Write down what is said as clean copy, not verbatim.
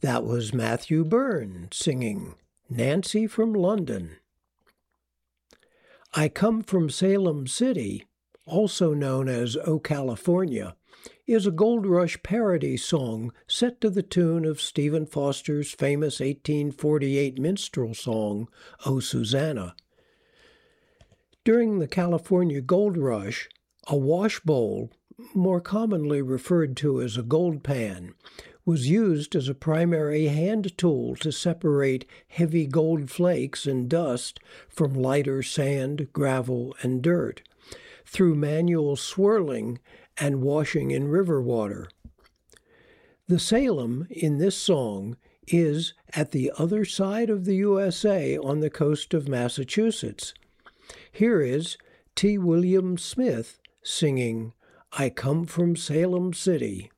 That was Matthew Byrne singing Nancy from London. I Come from Salem City, also known as O California, is a Gold Rush parody song set to the tune of Stephen Foster's famous 1848 minstrel song, O Susanna. During the California Gold Rush, a wash bowl, more commonly referred to as a gold pan, was used as a primary hand tool to separate heavy gold flakes and dust from lighter sand, gravel, and dirt, through manual swirling and washing in river water. The Salem in this song is at the other side of the USA on the coast of Massachusetts. Here is T. William Smith singing I Come from Salem City.